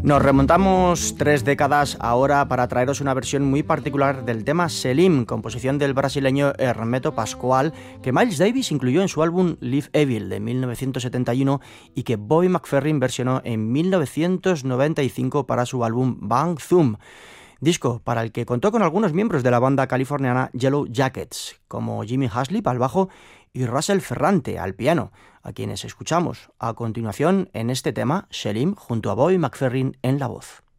Nos remontamos 3 décadas ahora para traeros una versión muy particular del tema Selim, composición del brasileño Hermeto Pascoal, que Miles Davis incluyó en su álbum Live Evil de 1971 y que Bobby McFerrin versionó en 1995 para su álbum Bang Zoom. Disco para el que contó con algunos miembros de la banda californiana Yellow Jackets, como Jimmy Haslip al bajo y Russell Ferrante al piano, a quienes escuchamos a continuación en este tema, Selim junto a Bobby McFerrin en la voz.